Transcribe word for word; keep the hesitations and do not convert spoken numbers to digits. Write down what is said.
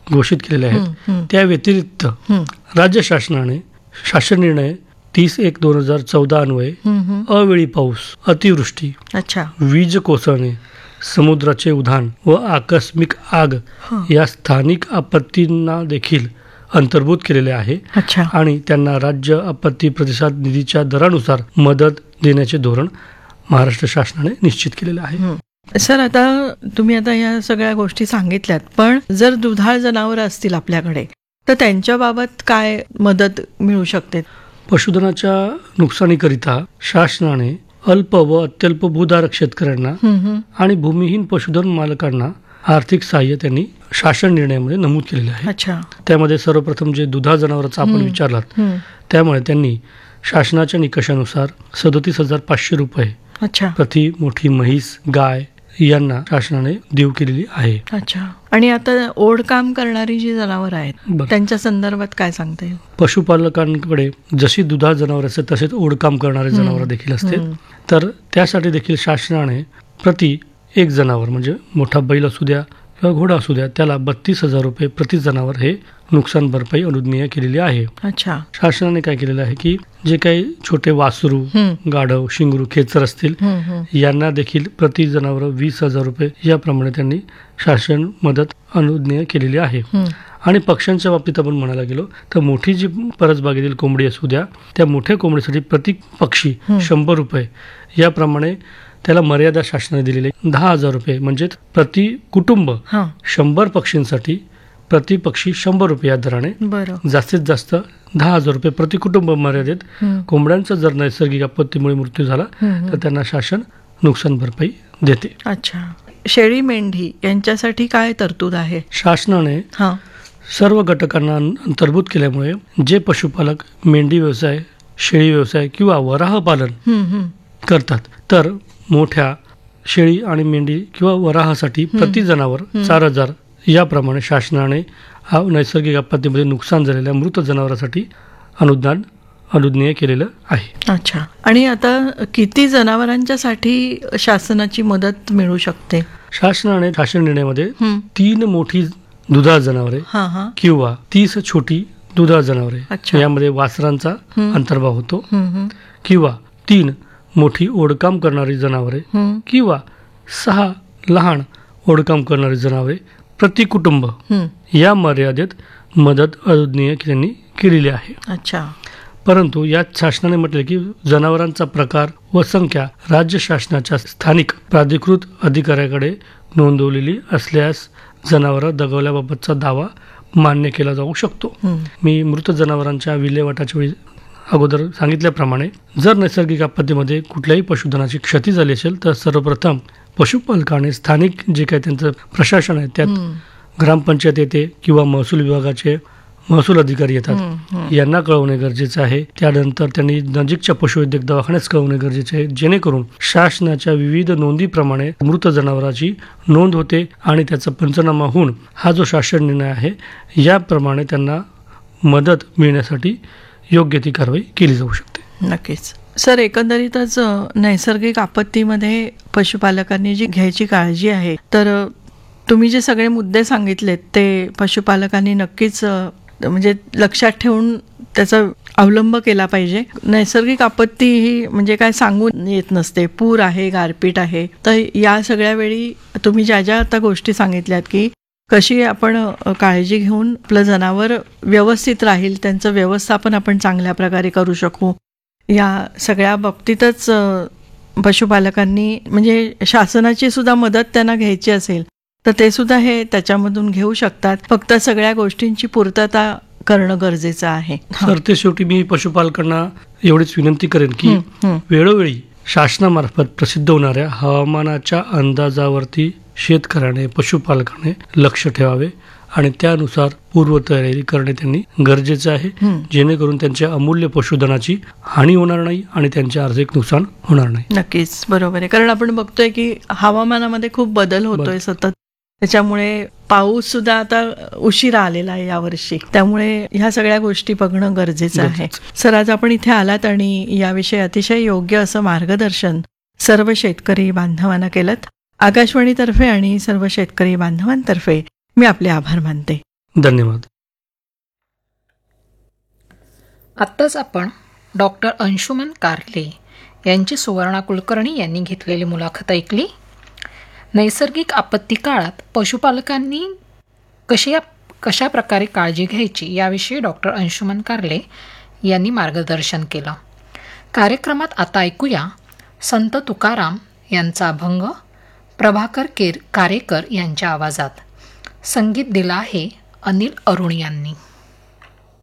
घोषित केलेले आहेत. त्या व्यतिरिक्त राज्य शासनाने शासन निर्णय तीस एक दोन हजार चौदा अन्वये अवेळी पाऊस, अतिवृष्टी, अच्छा वीज कोसळणे, समुद्राचे उधाण व आकस्मिक आग या स्थानिक आपत्तींना देखील अंतर्भूत केलेले आहे. अच्छा आणि त्यांना राज्य आपत्ती प्रतिसाद निधीच्या दरानुसार मदत देण्याचे धोरण महाराष्ट्र शासनाने निश्चित केलेले आहे. सर, आता तुम्ही आता या सगळ्या गोष्टी सांगितल्यात, पण जर दुधाळ जनावर असतील आपल्याकडे तर त्यांच्या बाबत काय मदत मिळू शकते? पशुधनाच्या नुकसानीकरिता शासनाने अल्प व अत्यल्प भूधारक शेतकऱ्यांना आणि भूमिहीन पशुधन मालकांना आर्थिक सहाय्य त्यांनी शासन निर्णयामध्ये नमूद केलेले आहे. अच्छा त्यामध्ये सर्वप्रथम जे दुधाळ जनावरांचा आपण विचारलात, त्यामुळे त्यांनी शासनाच्या निकषानुसार सदतीस हजार पाचशे रुपये अच्छा प्रति मोठी म्हैस, गाय यांना शासनाने देऊ केलेली आहे. अच्छा आणि आता ओढकाम करणारी जी जनावर आहेत त्यांच्या संदर्भात काय सांगता येईल? पशुपालकांकडे जशी दुधाळ जनावर असते तसेच ओढकाम करणारे जनावर देखील असते. तर त्यासाठी देखील शासनाने प्रति एक जनावर म्हणजे मोठा बैल असू द्या किंवा घोडा असू द्या त्याला बत्तीस हजार रुपये प्रति जनावर हे नुकसान भरपाई अनुज्ञेय केलेली आहे. अच्छा शासनाने काय केलेलं आहे की जे काही छोटे वासरू, गाढव, शिंगरू, खेचर असतील यांना देखील प्रति जनावर वीस हजार रुपये याप्रमाणे त्यांनी शासन मदत अनुज्ञेय केलेली आहे. आणि पक्ष्यांच्या बाबतीत आपण म्हणायला गेलो तर मोठी जी परसबागेतील कोंबडी असू द्या त्या मोठ्या कोंबडीसाठी प्रति पक्षी शंभर रुपये याप्रमाणे त्याला मर्यादा शासनाने दिलेली दहा हजार रुपये म्हणजे प्रति कुटुंब शंभर पक्षींसाठी प्रति पक्षी शंभर रुपये या दराने जास्तीत जास्त दहा हजार रुपये प्रति कुटुंब मर्यादेत कोंबड्यांचा जर नैसर्गिक आपत्तीमुळे मृत्यू झाला तर त्यांना शासन नुकसान भरपाई देते. अच्छा, शेळी मेंढी यांच्यासाठी काय तरतूद आहे? शासनाने सर्व घटकांना अंतर्भूत केल्यामुळे जे पशुपालक मेंढी व्यवसाय, शेळी व्यवसाय किंवा वराह पालन करतात तर मोठ्या शेळी आणि मेंढी किंवा वराहासाठी प्रति जनावर चार हजार याप्रमाणे शासनाने नैसर्गिक आपत्तीमध्ये नुकसान झालेल्या मृत जनावरांसाठी अनुदान अनुज्ञेय केलेलं आहे. अच्छा, आणि आता किती जनावरांच्यासाठी शासनाची मदत मिळू शकते? शासनाने शासन निर्णयामध्ये तीन मोठी दुधाळ जनावरे किंवा तीस छोटी दुधाळ जनावरे यामध्ये वासरांचा अंतर्भाव होतो किंवा तीन मोठी ओढकाम करणारी जनावरे किंवा सहा लहान ओढकाम करणारी जनावरे प्रति कुटुंब या मर्यादेत मदत अनुज्ञेय त्यांनी केलेली आहे. अच्छा, परंतु यात शासनाने म्हटले की जनावरांचा प्रकार व संख्या राज्य शासनाच्या स्थानिक प्राधिकृत अधिकाऱ्याकडे नोंदवलेली असल्यास जनावर दगावल्याबाबतचा दावा मान्य केला जाऊ शकतो. मी मृत जनावरांच्या विल्हेवाटाच्या वेळी अगोदर सांगितल्याप्रमाणे जर नैसर्गिक आपत्तीमध्ये कुठल्याही पशुधनाची क्षती झाली असेल तर सर्वप्रथम पशुपालकाने स्थानिक जे काही त्यांचं प्रशासन आहे त्यात ग्रामपंचायत येते किंवा महसूल विभागाचे महसूल अधिकारी येतात यांना कळवणे गरजेचे आहे. त्यानंतर त्यांनी नजीकच्या पशुवैद्यक दवाखान्यास कळवणे गरजेचे आहे जेणेकरून शासनाच्या विविध नोंदीप्रमाणे मृत जनावरांची नोंद होते आणि त्याचा पंचनामा होऊन हा जो शासन निर्णय आहे याप्रमाणे त्यांना मदत मिळण्यासाठी योग्य ती कारवाई केली जाऊ शकते. नक्कीच सर, एकंदरीतच नैसर्गिक आपत्तीमध्ये पशुपालकांनी जी घ्यायची काळजी आहे तर तुम्ही जे सगळे मुद्दे सांगितलेत ते पशुपालकांनी नक्कीच म्हणजे लक्षात ठेवून त्याचा अवलंब केला पाहिजे. नैसर्गिक आपत्ती ही म्हणजे काय सांगून येत नसते. पूर आहे, गारपीट आहे, तर या सगळ्या वेळी तुम्ही ज्या ज्या आता गोष्टी सांगितल्यात की कशी आपण काळजी घेऊन आपलं जनावर व्यवस्थित राहील, त्यांचं व्यवस्थापन आपण चांगल्या प्रकारे करू शकू, या सगळ्या बाबतीतच पशुपालकांनी म्हणजे शासनाची सुद्धा मदत त्यांना घ्यायची असेल तर ते सुद्धा हे त्याच्यामधून घेऊ शकतात. फक्त सगळ्या गोष्टींची पूर्तता करणं गरजेचं आहे. सर, ते शेवटी मी पशुपालकांना एवढीच विनंती करेन की वेळोवेळी शासनामार्फत प्रसिद्ध होणाऱ्या हवामानाच्या अंदाजावरती शेतकऱ्याने, पशुपालकाने लक्ष ठेवावे आणि त्यानुसार पूर्वतयारी करणे त्यांनी गरजेचे आहे जेणेकरून त्यांच्या अमूल्य पशुधनाची हानी होणार नाही आणि त्यांचे आर्थिक नुकसान होणार नाही. नक्कीच बरोबर आहे, कारण आपण बघतोय की हवामानामध्ये खूप बदल होतोय सतत, त्याच्यामुळे पाऊस सुद्धा आता उशिरा आलेला आहे यावर्षी, त्यामुळे ह्या सगळ्या गोष्टी बघणं गरजेचं आहे. सर, आज आपण इथे आलात आणि याविषयी अतिशय योग्य असं मार्गदर्शन सर्व शेतकरी बांधवांना केलं. आकाशवाणीतर्फे आणि सर्व शेतकरी बांधवांतर्फे मी आपले आभार मानते. धन्यवाद. आत्ताच आपण डॉक्टर अंशुमन कारले यांची सुवर्णा कुलकर्णी यांनी घेतलेली मुलाखत ऐकली. नैसर्गिक आपत्ती काळात पशुपालकांनी कशी कशा प्रकारे काळजी घ्यायची याविषयी डॉक्टर अंशुमन कारले यांनी मार्गदर्शन केलं. कार्यक्रमात आता ऐकूया संत तुकाराम यांचा अभंग प्रभाकर केर कारेकर यांच्या आवाजात. संगीत दिलं आहे अनिल अरुण यांनी.